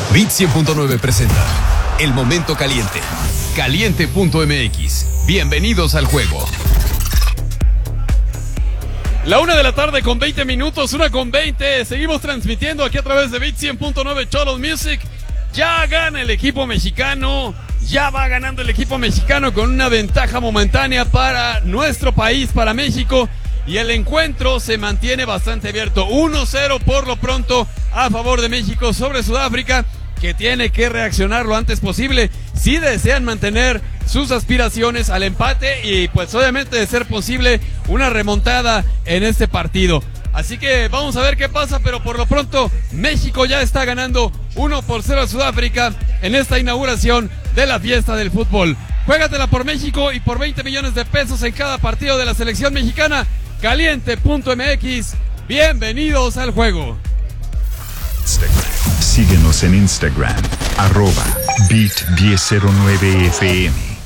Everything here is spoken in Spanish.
Beat 100.9 presenta El Momento Caliente. Caliente.mx. Bienvenidos al juego. La 1 de la tarde con 20 minutos, 1:20. Seguimos transmitiendo aquí a través de Beat 100.9 Cholos Music. Ya gana el equipo mexicano. Ya va ganando el equipo mexicano con una ventaja momentánea para nuestro país, para México. Y el encuentro se mantiene bastante abierto. 1-0 por lo pronto a favor de México sobre Sudáfrica, que tiene que reaccionar lo antes posible si desean mantener sus aspiraciones al empate y pues obviamente de ser posible una remontada en este partido. Así que vamos a ver qué pasa, pero por lo pronto México ya está ganando 1-0 a Sudáfrica en esta inauguración de la fiesta del fútbol. Juégatela por México y por 20 millones de pesos en cada partido de la selección mexicana. Caliente.mx, bienvenidos al juego. Síguenos en Instagram, @Beat1009FM.